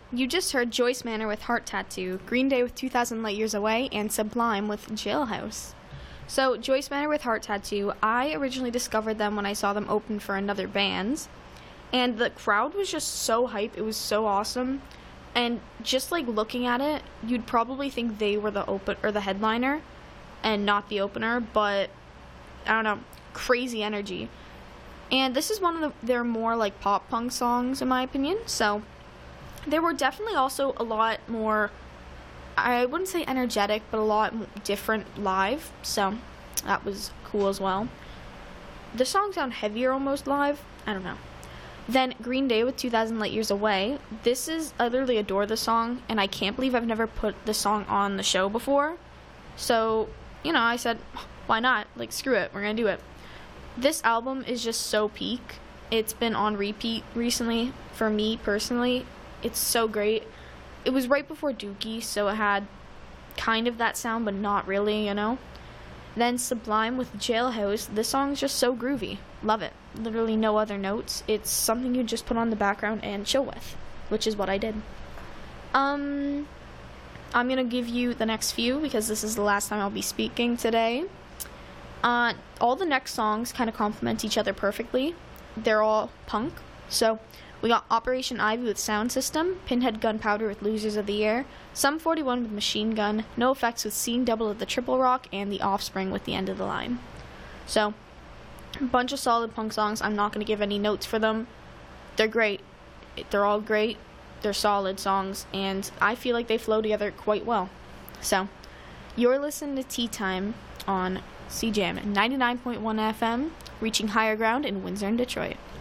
You just heard Joyce Manor with Heart Tattoo, Green Day with 2000 Light Years Away, and Sublime with Jailhouse. So, Joyce Manor with Heart Tattoo, I originally discovered them when I saw them open for another band, and the crowd was just so hype. It was so awesome. And just like looking at it, you'd probably think they were the headliner and not the opener, but I don't know, crazy energy. And this is one of their more like pop punk songs in my opinion. So they were definitely also a lot more, I wouldn't say energetic, but a lot different live. So that was cool as well. The songs sound heavier almost live. I don't know. Then Green Day with 2000 Light Years Away. I literally adore the song, and I can't believe I've never put the song on the show before. So, I said, why not? Like, screw it, we're gonna do it. This album is just so peak. It's been on repeat recently for me personally. It's so great. It was right before Dookie, so it had kind of that sound, but not really, Then Sublime with Jailhouse. This song's just so groovy. Love it. Literally no other notes. It's something you just put on the background and chill with, which is what I did. I'm going to give you the next few because this is the last time I'll be speaking today. All the next songs kind of complement each other perfectly. They're all punk. So we got Operation Ivy with Sound System, Pinhead Gunpowder with Losers of the Year, Sum 41 with Machine Gun, No Effects with Seeing Double of the Triple Rock, and The Offspring with The End of the Line. So, a bunch of solid punk songs. I'm not going to give any notes for them. They're great. They're all great. They're solid songs, and I feel like they flow together quite well. So, you're listening to Tea Time on CJAM 99.1 FM, reaching higher ground in Windsor and Detroit.